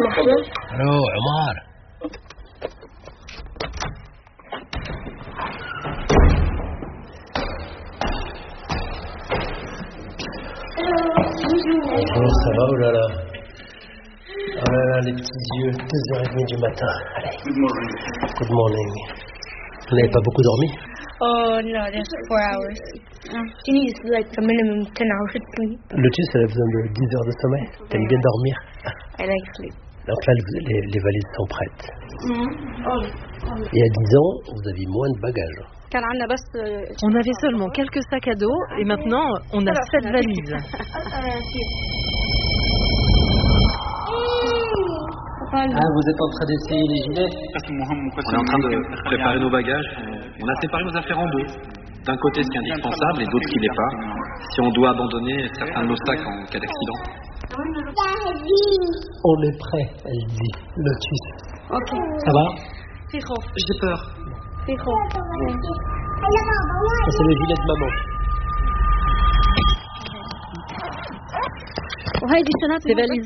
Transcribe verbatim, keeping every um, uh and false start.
مرحبا. الو عمار. Bonjour, ça va? Oh là là. Oh là là, les petits yeux, deux heures trente du matin. Allez. Good morning. Good morning. Vous n'avez pas beaucoup dormi? Oh no, just four hours. You need like a minimum ten hours of sleep. Lotus, elle a besoin de dix heures de sommeil. T'aimes bien dormir? I like sleep. Donc là, les, les valises sont prêtes. Mm-hmm. Il y a dix ans, vous aviez moins de bagages. On avait seulement quelques sacs à dos et maintenant, on a sept valises. Ah, vous êtes en train d'essayer les gilets? On est en train de préparer nos bagages. On a séparé nos affaires en deux. D'un côté ce qui est indispensable et d'autre ce qui l'est pas. Si on doit abandonner certains de nos sacs en cas d'accident. On est prêt, elle dit. Lotus. Ok. Ça va? J'ai peur. Ça, c'est le gilet de maman. Ces valises